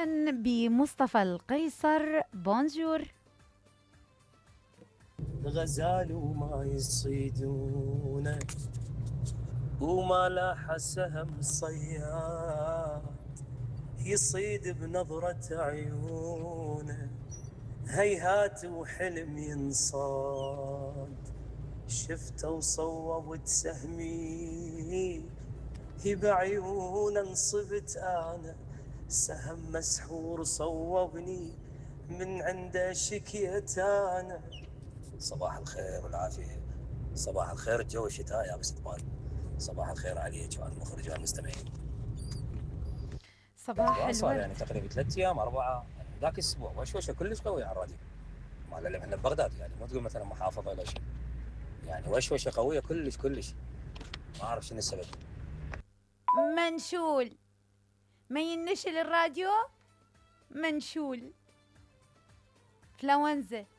أهلا بمصطفى القيصر. بونجور. غزال وما يصيدونه وما لاح سهم صياد يصيد بنظرة عيونه، هيهات وحلم ينصاد. شفته وصوبت سهمي بعيونه، انصبت انا سهم مسحور صوبني من عنده شكيت انا. صباح الخير والعافية، صباح الخير. الجو الشتاء يا استقبال. صباح الخير عليك وعلى المخرج والمستمعين. صباح صار الورد. يعني تقريبا 3 ايام 4 يعني ذاك الاسبوع وشوشه كلش قويه على الراديو. ما اللي احنا ببغداد يعني مو تقول مثلا محافظه ولا شيء، يعني وشوشه قويه كلش كلش. ما اعرف شنو السبب. منشول. ما ينشل الراديو. منشول. فلونزة.